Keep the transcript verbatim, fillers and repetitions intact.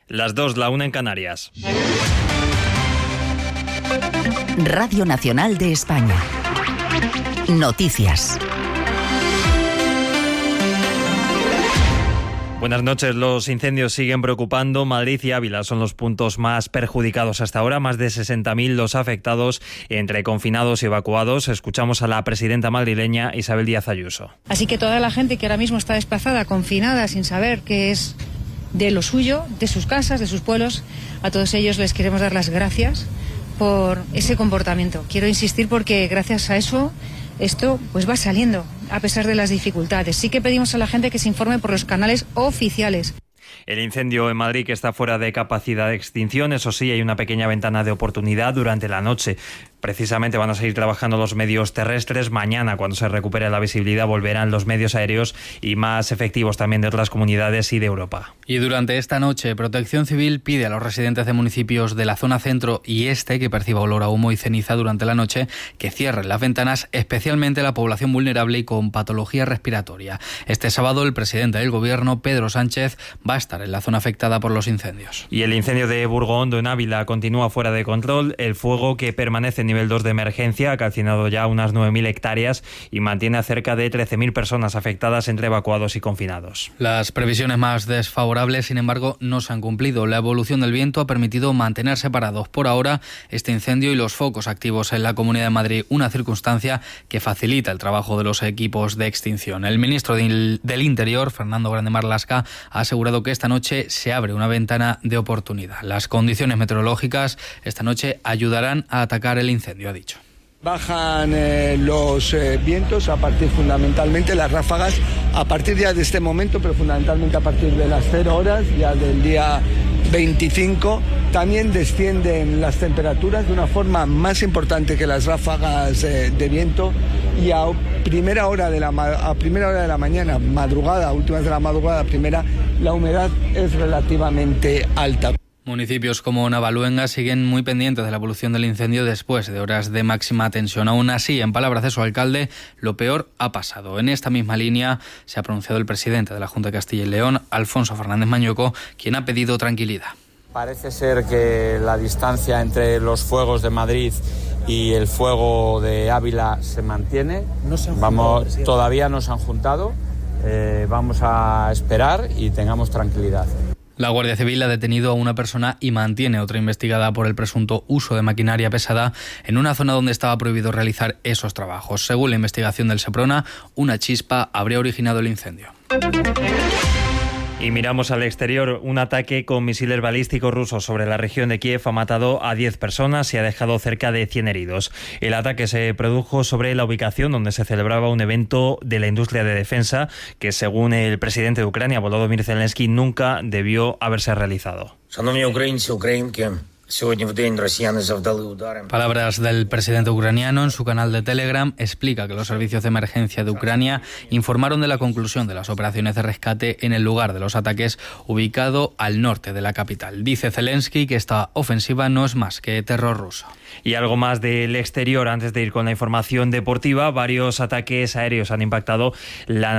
Las dos, la una en Canarias. Radio Nacional de España. Noticias. Buenas noches. Los incendios siguen preocupando. Madrid y Ávila son los puntos más perjudicados hasta ahora. Más de sesenta mil los afectados entre confinados y evacuados. Escuchamos a la presidenta madrileña Isabel Díaz Ayuso. Así que toda la gente que ahora mismo está desplazada, confinada, sin saber qué es de lo suyo, de sus casas, de sus pueblos, a todos ellos les queremos dar las gracias por ese comportamiento. Quiero insistir porque gracias a eso esto pues va saliendo a pesar de las dificultades. Sí que pedimos a la gente que se informe por los canales oficiales. El incendio en Madrid que está fuera de capacidad de extinción, eso sí, hay una pequeña ventana de oportunidad durante la noche. Precisamente van a seguir trabajando los medios terrestres. Mañana, cuando se recupere la visibilidad, volverán los medios aéreos y más efectivos también de otras comunidades y de Europa. Y durante esta noche, Protección Civil pide a los residentes de municipios de la zona centro y este que perciba olor a humo y ceniza durante la noche que cierren las ventanas, especialmente la población vulnerable y con patología respiratoria. Este sábado, el presidente del Gobierno, Pedro Sánchez, va a estar en la zona afectada por los incendios. Y el incendio de Burgondo, en Ávila, continúa fuera de control. El fuego, que permanece en nivel dos de emergencia, ha calcinado ya unas nueve mil hectáreas y mantiene a cerca de trece mil personas afectadas entre evacuados y confinados. Las previsiones más desfavorables, sin embargo, no se han cumplido. La evolución del viento ha permitido mantener separados por ahora este incendio y los focos activos en la Comunidad de Madrid, una circunstancia que facilita el trabajo de los equipos de extinción. El ministro del Interior, Fernando Grande Marlaska, ha asegurado que esta noche se abre una ventana de oportunidad. Las condiciones meteorológicas esta noche ayudarán a atacar el incendio, ha dicho. Bajan eh, los eh, vientos a partir fundamentalmente, las ráfagas, a partir ya de este momento, pero fundamentalmente a partir de las cero horas, ya del día veinticinco. También descienden las temperaturas de una forma más importante que las ráfagas eh, de viento y a primera hora de la a primera hora de la mañana, madrugada, últimas de la madrugada, primera, la humedad es relativamente alta. Municipios como Navaluenga siguen muy pendientes de la evolución del incendio después de horas de máxima tensión. Aún así, en palabras de su alcalde, lo peor ha pasado. En esta misma línea se ha pronunciado el presidente de la Junta de Castilla y León, Alfonso Fernández Mañueco, quien ha pedido tranquilidad. Parece ser que la distancia entre los fuegos de Madrid y el fuego de Ávila se mantiene. No se han Vamos, juntado, todavía no se han juntado. Eh, vamos a esperar y tengamos tranquilidad. La Guardia Civil ha detenido a una persona y mantiene otra investigada por el presunto uso de maquinaria pesada en una zona donde estaba prohibido realizar esos trabajos. Según la investigación del Seprona, una chispa habría originado el incendio. Y miramos al exterior. Un ataque con misiles balísticos rusos sobre la región de Kiev ha matado a diez personas y ha dejado cerca de cien heridos. El ataque se produjo sobre la ubicación donde se celebraba un evento de la industria de defensa que, según el presidente de Ucrania, Volodymyr Zelensky, nunca debió haberse realizado. Palabras del presidente ucraniano. En su canal de Telegram explica que los servicios de emergencia de Ucrania informaron de la conclusión de las operaciones de rescate en el lugar de los ataques, ubicado al norte de la capital. Dice Zelensky que esta ofensiva no es más que terror ruso. Y algo más del exterior antes de ir con la información deportiva. Varios ataques aéreos han impactado la